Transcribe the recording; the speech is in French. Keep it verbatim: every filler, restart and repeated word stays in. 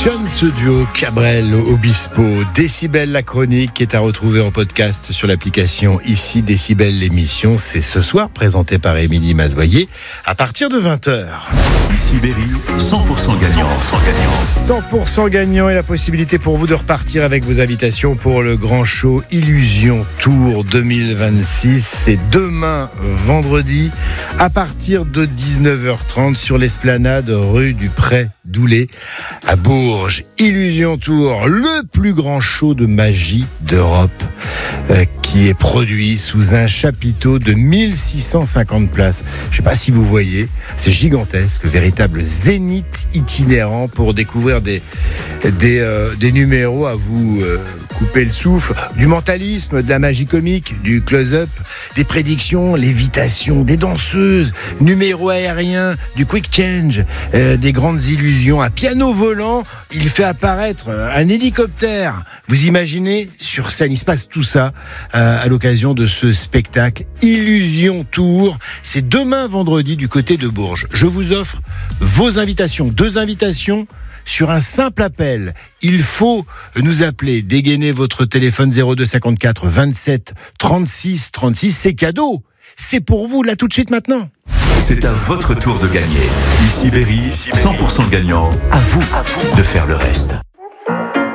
fonctionne ce duo Cabrel Obispo. Décibel la chronique est à retrouver en podcast sur l'application Ici Décibel l'émission. C'est ce soir présenté par Émilie Mazoyer à partir de vingt heures. Ici Berry, cent pour cent gagnant. cent pour cent gagnant et la possibilité pour vous de repartir avec vos invitations pour le grand show Illusion Tour deux mille vingt-six. C'est demain vendredi à partir de dix-neuf heures trente sur l'esplanade rue du Pré d'Oulé à Bourges. Illusion Tour, le plus grand show de magie d'Europe euh, qui est produit sous un chapiteau de mille six cent cinquante places. Je ne sais pas si vous voyez, c'est gigantesque, véritable zénith itinérant pour découvrir des, des, euh, des numéros à vous euh, couper le souffle, du mentalisme, de la magie comique, du close-up, des prédictions, lévitation, des danseuses, numéros aériens, du quick change, euh, des grandes illusions, un piano volant, il fait apparaître un hélicoptère. Vous imaginez, sur scène, il se passe tout ça euh, à l'occasion de ce spectacle Illusion Tour. C'est demain vendredi du côté de Bourges. Je vous offre vos invitations, deux invitations sur un simple appel. Il faut nous appeler, dégainer votre téléphone zéro deux cinquante-quatre vingt-sept trente-six trente-six. C'est cadeau. C'est pour vous, là, tout de suite, maintenant. C'est à votre tour de gagner. Ici Berry, cent pour cent gagnant. À vous de faire le reste.